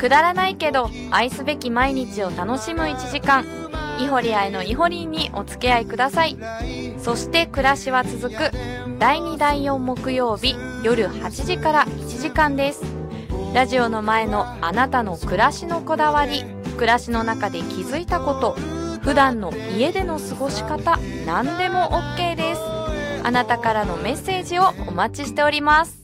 くだらないけど愛すべき毎日を楽しむ1時間、イホリアへのイホリンにお付き合いください。そして暮らしは続く第2第4木曜日夜8時から1時間です。ラジオの前のあなたの暮らしのこだわり、暮らしの中で気づいたこと、普段の家での過ごし方、何でも OK です。あなたからのメッセージをお待ちしております。